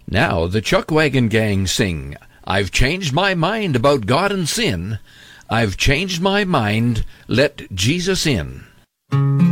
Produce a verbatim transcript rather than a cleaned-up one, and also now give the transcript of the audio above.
Now the Chuckwagon Gang sing, I've changed my mind about God and sin. I've changed my mind, let Jesus in.